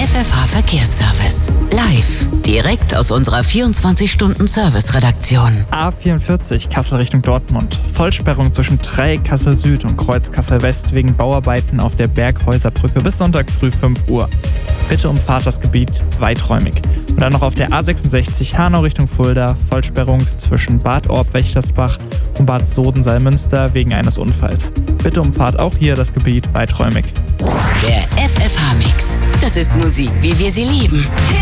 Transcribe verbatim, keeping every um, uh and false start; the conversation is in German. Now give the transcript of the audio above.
F F H Verkehrsservice. Live, direkt aus unserer vierundzwanzig-Stunden-Service-Redaktion. A vierundvierzig Kassel Richtung Dortmund. Vollsperrung zwischen Dreieck Kassel Süd und Kreuz Kassel West wegen Bauarbeiten auf der Berghäuserbrücke bis Sonntag früh fünf Uhr. Bitte umfahrt das Gebiet weiträumig. Und dann noch auf der A sechsundsechzig Hanau Richtung Fulda. Vollsperrung zwischen Bad Orb-Wächtersbach und Bad Soden-Salmünster wegen eines Unfalls. Bitte umfahrt auch hier das Gebiet weiträumig. Der F F H-Mix. Das ist Musik, wie wir sie lieben.